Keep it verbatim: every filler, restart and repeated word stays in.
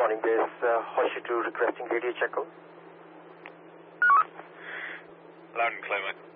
morning, base. Uh, Hoshi two requesting radio check out. Loud and clear, mate.